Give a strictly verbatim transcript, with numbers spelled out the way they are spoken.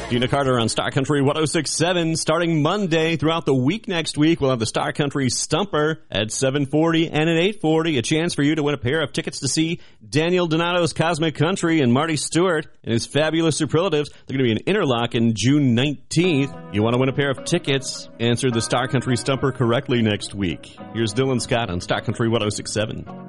Gina Carter on Star Country one oh six point seven. Starting Monday throughout the week next week, we'll have the Star Country Stumper at seven forty and at eight forty. A chance for you to win a pair of tickets to see Daniel Donato's Cosmic Country and Marty Stewart and his fabulous superlatives. They're going to be in Interlochen June nineteenth. You want to win a pair of tickets? Answer the Star Country Stumper correctly next week. Here's Dylan Scott on Star Country one oh six point seven.